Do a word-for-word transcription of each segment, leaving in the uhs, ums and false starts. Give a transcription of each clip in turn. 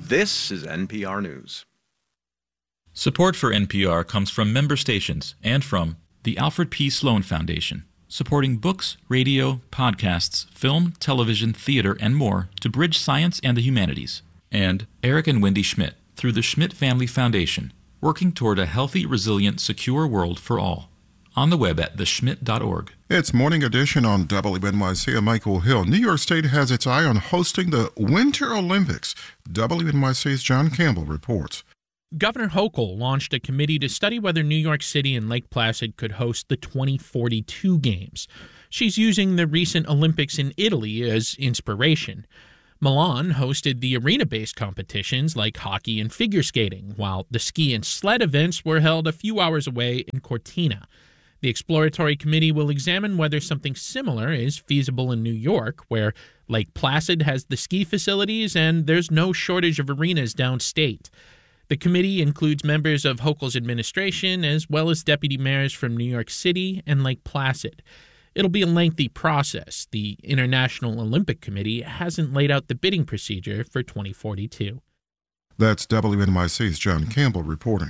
This is N P R News. Support for N P R comes from member stations and from the Alfred P. Sloan Foundation, supporting books, radio, podcasts, film, television, theater, and more to bridge science and the humanities. And Eric and Wendy Schmidt through the Schmidt Family Foundation, working toward a healthy, resilient, secure world for all. On the web at the schmidt dot org. It's Morning Edition on W N Y C. I'm Michael Hill. New York State has its eye on hosting the Winter Olympics. W N Y C's John Campbell reports. Governor Hochul launched a committee to study whether New York City and Lake Placid could host the twenty forty-two Games. She's using the recent Olympics in Italy as inspiration. Milan hosted the arena-based competitions like hockey and figure skating, while the ski and sled events were held a few hours away in Cortina. The exploratory committee will examine whether something similar is feasible in New York, where Lake Placid has the ski facilities and there's no shortage of arenas downstate. The committee includes members of Hochul's administration as well as deputy mayors from New York City and Lake Placid. It'll be a lengthy process. The International Olympic Committee hasn't laid out the bidding procedure for twenty forty-two. That's W N Y C's John Campbell reporting.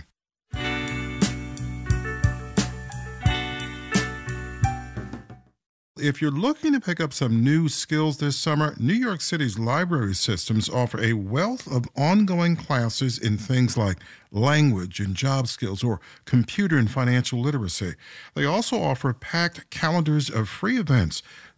If you're looking to pick up some new skills this summer, New York City's library systems offer a wealth of ongoing classes in things like language and job skills or computer and financial literacy. They also offer packed calendars of free events.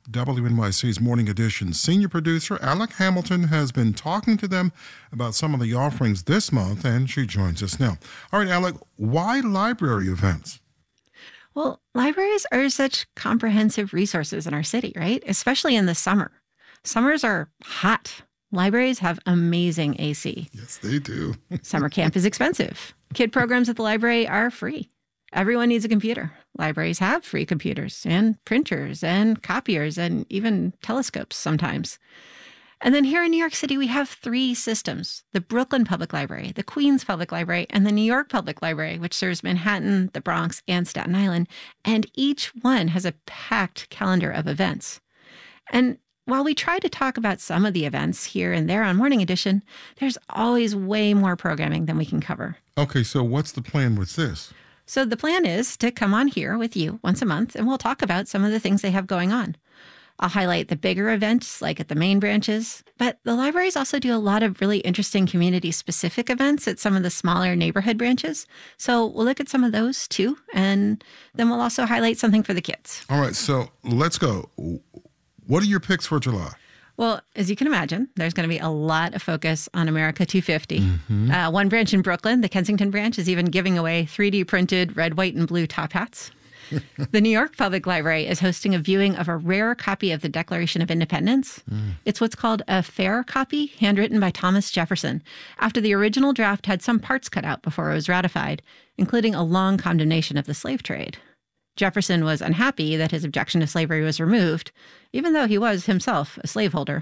W N Y C's Morning Edition senior producer Alec Hamilton has been talking to them about some of the offerings this month, and she joins us now. All right, Alec, why library events? Well, libraries are such comprehensive resources in our city, right? Especially in the summer. Summers are hot. Libraries have amazing A C. Yes, they do. Summer camp is expensive. Kid programs at the library are free. Everyone needs a computer. Libraries have free computers and printers and copiers and even telescopes sometimes. And then here in New York City, we have three systems: the Brooklyn Public Library, the Queens Public Library, and the New York Public Library, which serves Manhattan, the Bronx, and Staten Island. And each one has a packed calendar of events. And while we try to talk about some of the events here and there on Morning Edition, there's always way more programming than we can cover. Okay, so what's the plan with this? So the plan is to come on here with you once a month, and we'll talk about some of the things they have going on. I'll highlight the bigger events, like at the main branches, but the libraries also do a lot of really interesting community-specific events at some of the smaller neighborhood branches. So we'll look at some of those, too, and then we'll also highlight something for the kids. All right, so let's go. What are your picks for July? Well, as you can imagine, there's going to be a lot of focus on America two fifty. Mm-hmm. Uh, one branch in Brooklyn, the Kensington branch, is even giving away three D printed red, white, and blue top hats. The New York Public Library is hosting a viewing of a rare copy of the Declaration of Independence. Mm. It's what's called a fair copy, handwritten by Thomas Jefferson, after the original draft had some parts cut out before it was ratified, including a long condemnation of the slave trade. Jefferson was unhappy that his objection to slavery was removed, even though he was himself a slaveholder.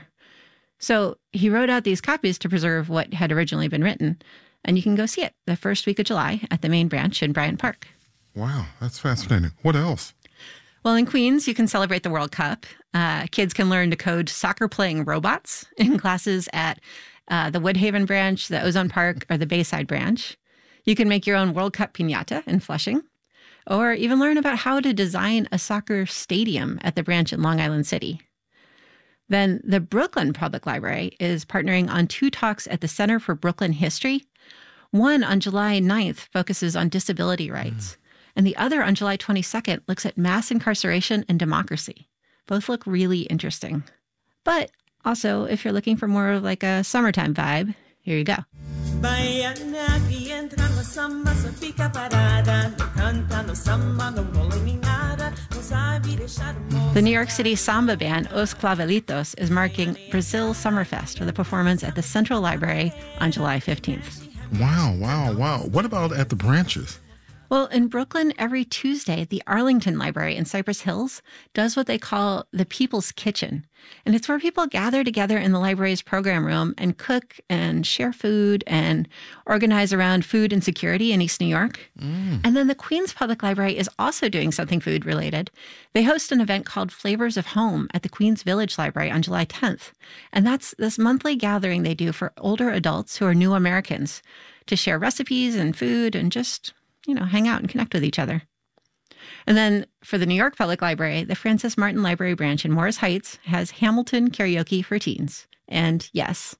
So he wrote out these copies to preserve what had originally been written, and you can go see it the first week of July at the main branch in Bryant Park. Wow, that's fascinating. What else? Well, in Queens, you can celebrate the World Cup. Uh, kids can learn to code soccer-playing robots in classes at uh, the Woodhaven branch, the Ozone Park, or the Bayside branch. You can make your own World Cup piñata in Flushing, or even learn about how to design a soccer stadium at the branch in Long Island City. Then the Brooklyn Public Library is partnering on two talks at the Center for Brooklyn History. One on July ninth focuses on disability rights. Mm. And the other on July twenty-second looks at mass incarceration and democracy. Both look really interesting. But also, if you're looking for more of like a summertime vibe, here you go. The New York City samba band Os Clavelitos is marking Brazil Summerfest with a performance at the Central Library on July fifteenth. Wow, wow, wow. What about at the branches? Well, in Brooklyn, every Tuesday, the Arlington Library in Cypress Hills does what they call the People's Kitchen. And it's where people gather together in the library's program room and cook and share food and organize around food insecurity in East New York. Mm. And then the Queens Public Library is also doing something food related. They host an event called Flavors of Home at the Queens Village Library on July tenth. And that's this monthly gathering they do for older adults who are new Americans to share recipes and food and just, you know, hang out and connect with each other. And then for the New York Public Library, the Francis Martin Library branch in Morris Heights has Hamilton karaoke for teens. And yes,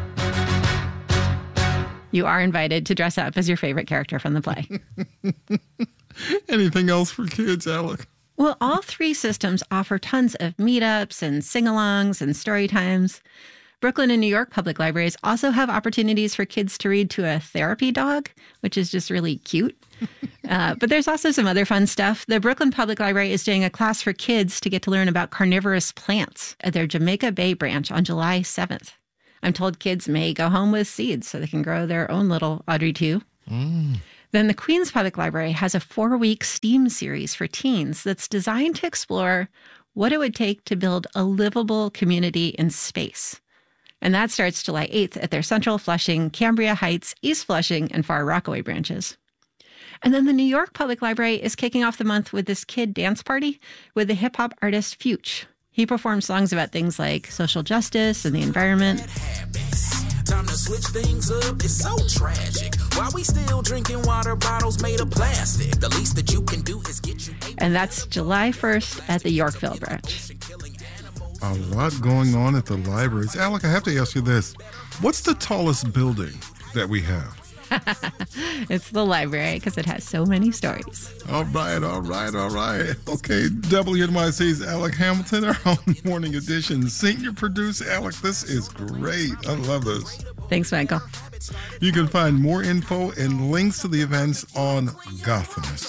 you are invited to dress up as your favorite character from the play. Anything else for kids, Alec? Well, all three systems offer tons of meetups and sing-alongs and story times. Brooklyn and New York public libraries also have opportunities for kids to read to a therapy dog, which is just really cute. Uh, but there's also some other fun stuff. The Brooklyn Public Library is doing a class for kids to get to learn about carnivorous plants at their Jamaica Bay branch on July seventh. I'm told kids may go home with seeds so they can grow their own little Audrey too. Mm. Then the Queens Public Library has a four-week STEAM series for teens that's designed to explore what it would take to build a livable community in space. And that starts July eighth at their Central Flushing, Cambria Heights, East Flushing, and Far Rockaway branches. And then the New York Public Library is kicking off the month with this kid dance party with the hip-hop artist Fuge. He performs songs about things like social justice and the environment. Time to switch things up, it's so tragic. Why we still drinking water bottles made of plastic? The least that you can do is get you... And that's July first at the Yorkville branch. A lot going on at the libraries. Alec, I have to ask you this. What's the tallest building that we have? It's the library because it has so many stories. All right, all right, all right. Okay, W N Y C's Alec Hamilton, our own morning edition. Senior producer, Alec, this is great. I love this. Thanks, Michael. You can find more info and links to the events on Gotham.